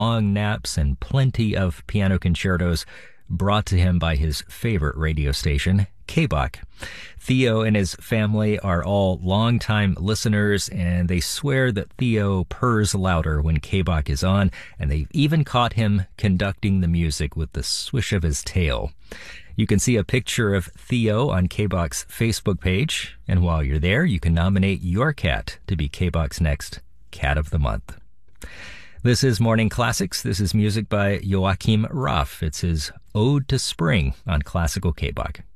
long naps and plenty of piano concertos brought to him by his favorite radio station, KBOK. Theo and his family are all longtime listeners, and they swear that Theo purrs louder when KBOK is on, and they've even caught him conducting the music with the swish of his tail. You can see a picture of Theo on KBOK's Facebook page, and while you're there, you can nominate your cat to be KBOK's next Cat of the Month. This is Morning Classics. This is music by Joachim Raff. It's his Ode to Spring on Classical KBOK.